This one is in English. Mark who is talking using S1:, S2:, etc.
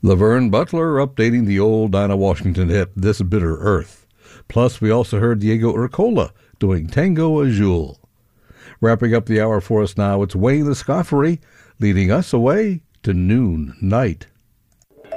S1: Laverne Butler updating the old Dinah Washington hit This Bitter Earth. Plus, we also heard Diego Urcola doing Tango Azul. Wrapping up the hour for us now, it's Wayne the Scoffery leading us away to Noon Night.